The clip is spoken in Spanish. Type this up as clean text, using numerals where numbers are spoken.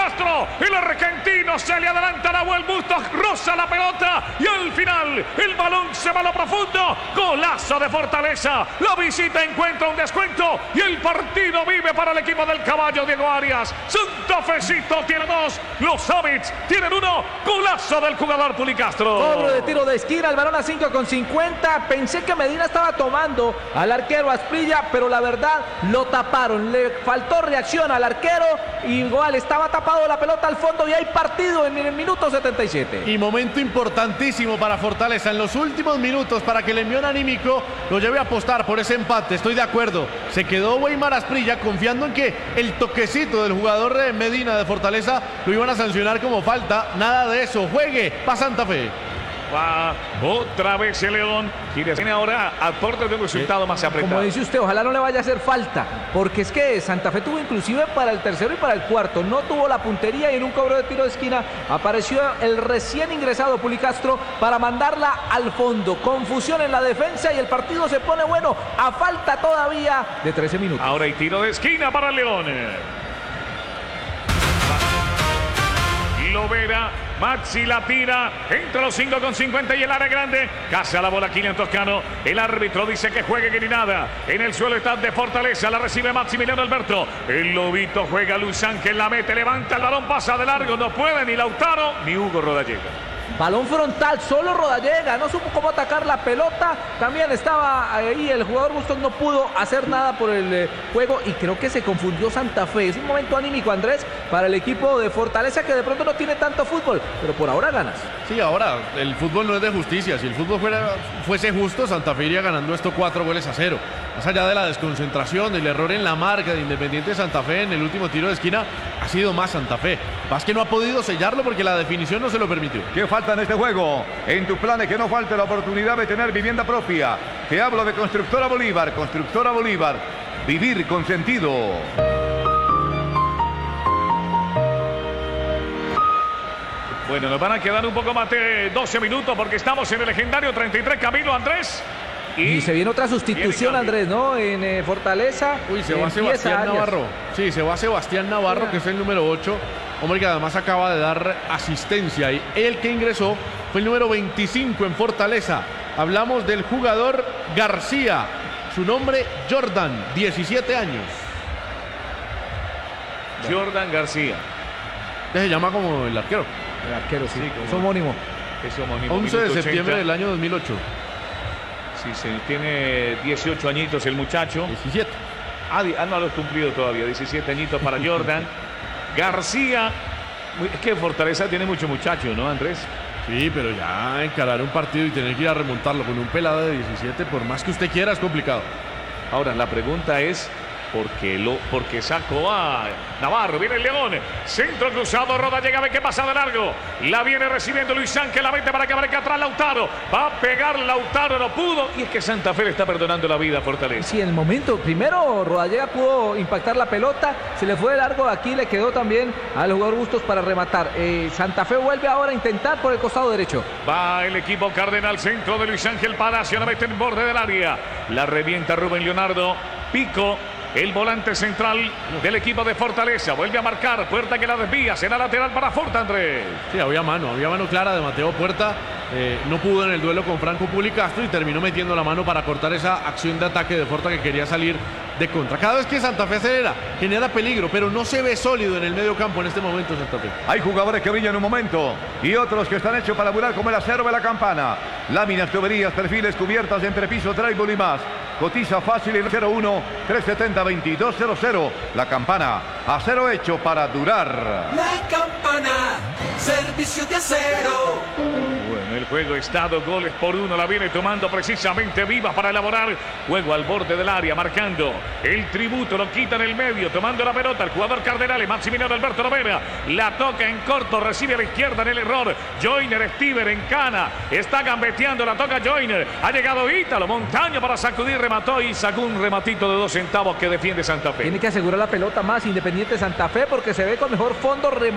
Pulicastro. El argentino se le adelanta a Nahuel Bustos, roza la pelota y al final el balón se va a lo profundo. Golazo de Fortaleza. La visita encuentra un descuento y el partido vive para el equipo del caballo Diego Arias. Santa Fecito tiene 2, los Habits tienen 1. Golazo del jugador Pulicastro. Cobro de tiro de esquina, el balón a 5,50. Pensé que Medina estaba tomando al arquero Asprilla, pero la verdad lo taparon. Le faltó reacción al arquero. Igual estaba tapado la pelota al fondo y hay partido en el minuto 77. Y momento importantísimo para Fortaleza en los últimos minutos para que el envión anímico lo lleve a apostar por ese empate. Estoy de acuerdo. Se quedó Weimar Asprilla confiando en que el toquecito del jugador de Medina de Fortaleza lo iban a sancionar como falta. Nada de eso. Juegue para Santa Fe. Va otra vez el León. Tiene ahora aporte de un resultado más apretado. Como dice usted, ojalá no le vaya a hacer falta, porque es que Santa Fe tuvo inclusive para el tercero y para el cuarto, no tuvo la puntería y en un cobro de tiro de esquina apareció el recién ingresado Pulicastro para mandarla al fondo. Confusión en la defensa y el partido se pone bueno a falta todavía de 13 minutos. Ahora hay tiro de esquina para el León. Lovera, Maxi la tira entre los 5,50 y el área grande. Caza la bola Kylian Toscano. El árbitro dice que juegue que ni nada. En el suelo está de Fortaleza. La recibe Maximiliano Alberto. El Lobito juega Luis Ángel. La mete, levanta el balón, pasa de largo. No puede ni Lautaro ni Hugo Rodallega. Balón frontal, solo Rodallega, no supo cómo atacar la pelota. También estaba ahí el jugador Bustos, no pudo hacer nada por el juego y creo que se confundió Santa Fe. Es un momento anímico, Andrés, para el equipo de Fortaleza que de pronto no tiene tanto fútbol, pero por ahora ganas. Sí, ahora el fútbol no es de justicia. Si el fútbol fuese justo, Santa Fe iría ganando esto 4-0. Más allá de la desconcentración, el error en la marca de Independiente Santa Fe en el último tiro de esquina, ha sido más Santa Fe. Más que no ha podido sellarlo porque la definición no se lo permitió. ¿Qué falta en este juego? En tu plan es que no falte la oportunidad de tener vivienda propia. Te hablo de Constructora Bolívar. Constructora Bolívar. Vivir con sentido. Bueno, nos van a quedar un poco más de 12 minutos porque estamos en el legendario 33 Camilo, Andrés. Y se viene otra sustitución, Andrés, ¿no? En Fortaleza. Uy, se va Sebastián Navarro. Sí, se va Sebastián Navarro, que es el número 8. Hombre que además acaba de dar asistencia. Y el que ingresó fue el número 25 en Fortaleza. Hablamos del jugador García. Su nombre, Jordan, 17 años. Jordan García. Se llama como el arquero. El arquero, sí, es homónimo. Es homónimo. 11 de septiembre del año 2008. Sí, tiene 18 añitos el muchacho. 17. No lo ha cumplido todavía, 17 añitos para Jordan. García, es que Fortaleza tiene mucho muchacho, ¿no, Andrés? Sí, pero ya encarar un partido y tener que ir a remontarlo con un pelado de 17, por más que usted quiera, es complicado. Ahora, la pregunta es, porque sacó a Navarro. Viene el León, centro cruzado, Rodallega, ve que pasa de largo, la viene recibiendo Luis Ángel, la mete para que aparezca atrás Lautaro, va a pegar Lautaro, no pudo, y es que Santa Fe le está perdonando la vida a Fortaleza. Sí, en el momento, primero Rodallega pudo impactar la pelota, se le fue de largo, aquí le quedó también al jugador Bustos para rematar. Santa Fe vuelve ahora a intentar por el costado derecho. Va el equipo Cardenal, centro de Luis Ángel Palacio, la mete en borde del área, la revienta Rubén Leonardo, Pico. El volante central del equipo de Fortaleza vuelve a marcar, Puerta que la desvía, será lateral para Forta, Andrés. Sí, había mano clara de Mateo Puerta. No pudo en el duelo con Franco Pulicastro y terminó metiendo la mano para cortar esa acción de ataque de Forta que quería salir de contra. Cada vez que Santa Fe acelera, genera peligro, pero no se ve sólido en el medio campo en este momento Santa Fe. Hay jugadores que brillan un momento y otros que están hechos para volar como el acero de la campana. Láminas, tuberías, perfiles, cubiertas, entrepiso, drywall y más. Cotiza fácil en 01-370-2200. La Campana, acero hecho para durar. La Campana, servicio de acero. Bueno, el juego está 2-1. La viene tomando precisamente Vivas para elaborar. Juego al borde del área, marcando el tributo, lo quita en el medio, tomando la pelota. El jugador Cardenales, Maximiliano Alberto Lovera. La toca en corto, recibe a la izquierda en el error. Joyner, Stiver en cana. Está gambeteando, la toca Joyner. Ha llegado Ítalo Montaño para sacudir, remató y sacó un rematito de 2 centavos que defiende Santa Fe. Tiene que asegurar la pelota más Independiente Santa Fe porque se ve con mejor fondo.